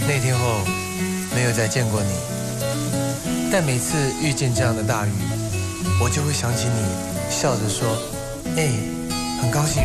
那天后没有再见过你，但每次遇见这样的大雨，我就会想起你笑着说：“哎，很高兴